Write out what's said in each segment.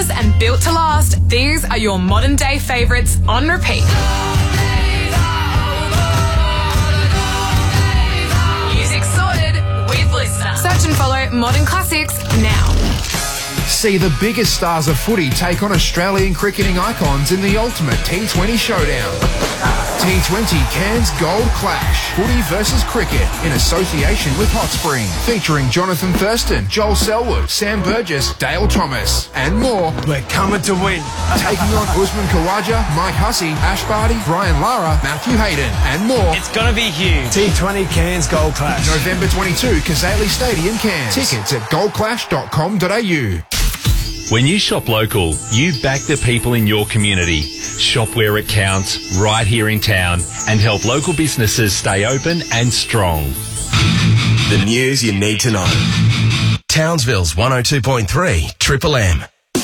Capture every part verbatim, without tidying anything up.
timeless and built to last, these are your modern day favourites on repeat. Music sorted with Listener. Search and follow Modern Classics now. See the biggest stars of footy take on Australian cricketing icons in the ultimate T twenty showdown. T twenty Cairns Gold Clash. Footy versus cricket in association with Hot Spring. Featuring Jonathan Thurston, Joel Selwood, Sam Burgess, Dale Thomas, and more. We're coming to win. Taking on Usman Khawaja, Mike Hussey, Ash Barty, Brian Lara, Matthew Hayden, and more. It's going to be huge. T twenty Cairns Gold Clash. November twenty-second, Kazali Stadium, Cairns. Tickets at gold clash dot com dot a u. When you shop local, you back the people in your community. Shop where it counts, right here in town, and help local businesses stay open and strong. The news you need to know. Townsville's one oh two point three Triple M.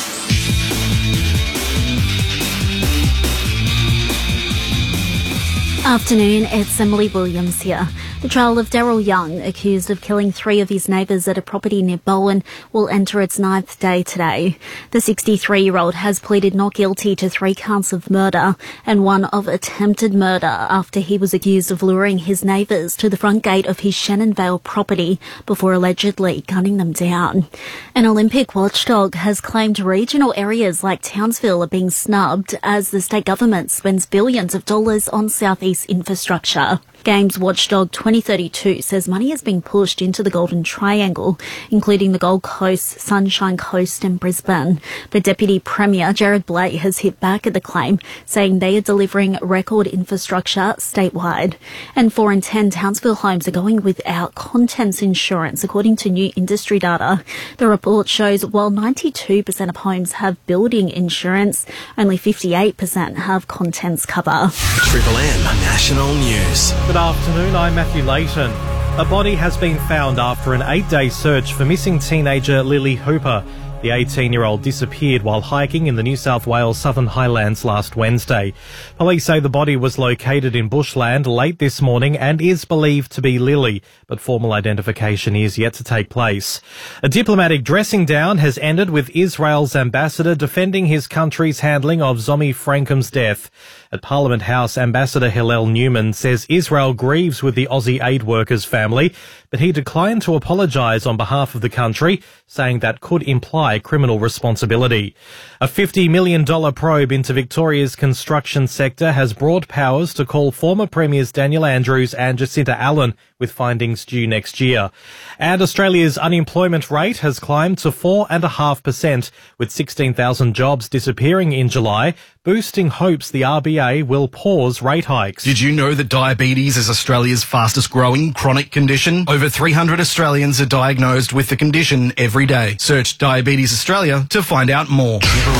Afternoon, it's Emily Williams here. The trial of Daryl Young, accused of killing three of his neighbours at a property near Bowen, will enter its ninth day today. The sixty-three-year-old has pleaded not guilty to three counts of murder and one of attempted murder after he was accused of luring his neighbours to the front gate of his Shannonvale property before allegedly gunning them down. An Olympic watchdog has claimed regional areas like Townsville are being snubbed as the state government spends billions of dollars on southeast infrastructure. Games watchdog twenty thirty-two says money is being pushed into the Golden Triangle, including the Gold Coast, Sunshine Coast and Brisbane. But Deputy Premier Gerard Blay has hit back at the claim, saying they are delivering record infrastructure statewide. And four in ten Townsville homes are going without contents insurance, according to new industry data. The report shows while ninety-two percent of homes have building insurance, only fifty-eight percent have contents cover. Triple M National News. Good afternoon, I'm Matthew Layton. A body has been found after an eight-day search for missing teenager Lily Hooper. The eighteen-year-old disappeared while hiking in the New South Wales Southern Highlands last Wednesday. Police say the body was located in bushland late this morning and is believed to be Lily, but formal identification is yet to take place. A diplomatic dressing down has ended with Israel's ambassador defending his country's handling of Zomi Frankham's death. At Parliament House, Ambassador Hillel Newman says Israel grieves with the Aussie aid workers' family, but he declined to apologise on behalf of the country, saying that could imply criminal responsibility. A fifty million dollars probe into Victoria's construction sector has broad powers to call former Premiers Daniel Andrews and Jacinta Allen, with findings due next year. And Australia's unemployment rate has climbed to four point five percent, with sixteen thousand jobs disappearing in July, boosting hopes the R B A will pause rate hikes. Did you know that diabetes is Australia's fastest growing chronic condition? Over three hundred Australians are diagnosed with the condition every day. Search Diabetes Australia to find out more.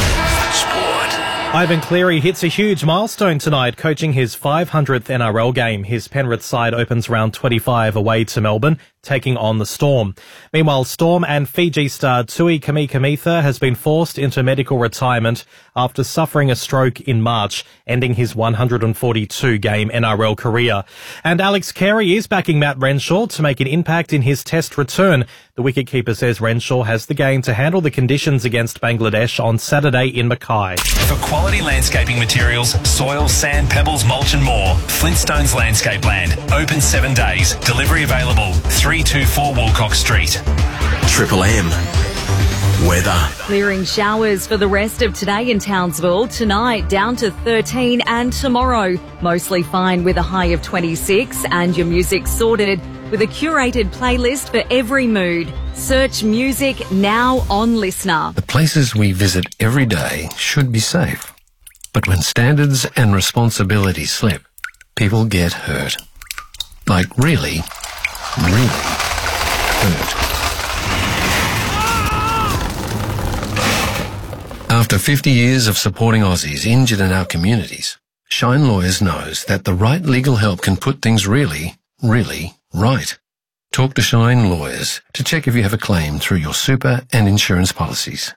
Ivan Cleary hits a huge milestone tonight, coaching his five hundredth N R L game. His Penrith side opens round twenty-five away to Melbourne, taking on the Storm. Meanwhile, Storm and Fiji star Tui Kamikamica has been forced into medical retirement after suffering a stroke in March, ending his one hundred forty-two game N R L career. And Alex Carey is backing Matt Renshaw to make an impact in his test return. The wicketkeeper says Renshaw has the game to handle the conditions against Bangladesh on Saturday in Mackay. For quality landscaping materials, soil, sand, pebbles, mulch and more, Flintstones Landscape Land. Open seven days. Delivery available. three two four Walcock Street. Triple M. Weather. Clearing showers for the rest of today in Townsville. Tonight down to thirteen and tomorrow mostly fine with a high of twenty-six, and your music sorted with a curated playlist for every mood. Search music now on Listener. The places we visit every day should be safe. But when standards and responsibilities slip, people get hurt. Like really, really hurt. After fifty years of supporting Aussies injured in our communities, Shine Lawyers knows that the right legal help can put things really, really right. Talk to Shine Lawyers to check if you have a claim through your super and insurance policies.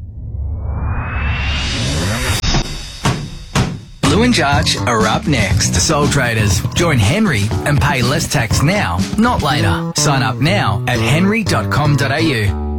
Blue and Judge are up next. Sole traders, join Henry and pay less tax now, not later. Sign up now at henry dot com dot a u.